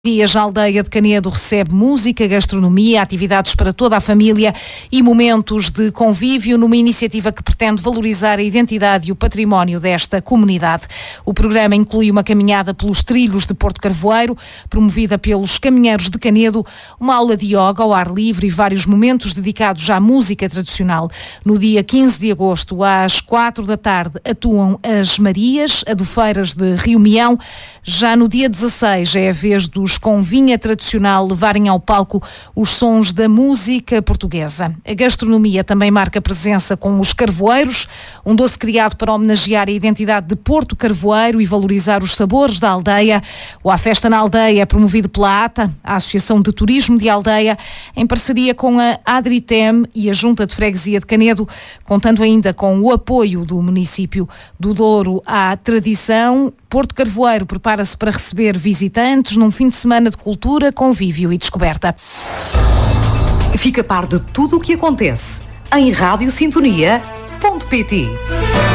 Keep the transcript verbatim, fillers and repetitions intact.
Dias, a aldeia de Canedo recebe música, gastronomia, atividades para toda a família e momentos de convívio numa iniciativa que pretende valorizar a identidade e o património desta comunidade. O programa inclui uma caminhada pelos trilhos de Porto Carvoeiro, promovida pelos caminheiros de Canedo, uma aula de yoga ao ar livre e vários momentos dedicados à música tradicional. No dia quinze de agosto, às quatro da tarde, atuam as Marias, adufeiras de Rio Mião. Já no dia dezasseis é a vez dos com vinha tradicional levarem ao palco os sons da música portuguesa. A gastronomia também marca presença com os carvoeiros, um doce criado para homenagear a identidade de Porto Carvoeiro e valorizar os sabores da aldeia. O A Festa na Aldeia é promovido pela A T A, a Associação de Turismo de Aldeia, em parceria com a Adritem e a Junta de Freguesia de Canedo, contando ainda com o apoio do município do Douro à tradição. Porto Carvoeiro prepara-se para receber visitantes num fim de semana de cultura, convívio e descoberta. Fica a par de tudo o que acontece em rádio sintonia ponto pt.